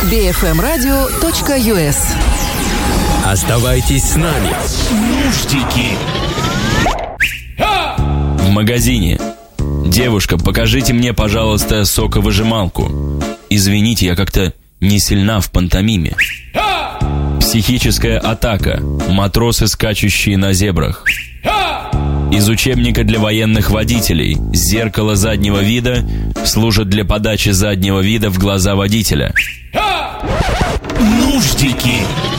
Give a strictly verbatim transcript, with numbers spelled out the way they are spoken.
би эф эм радио точка ю эс. Оставайтесь с нами. Нуждики. В магазине. Девушка, покажите мне, пожалуйста, соковыжималку. Извините, я как-то не сильна в пантомиме. Психическая атака. Матросы, скачущие на зебрах. Из учебника для военных водителей. Зеркало заднего вида служит для подачи заднего вида в глаза водителя. Нуждики.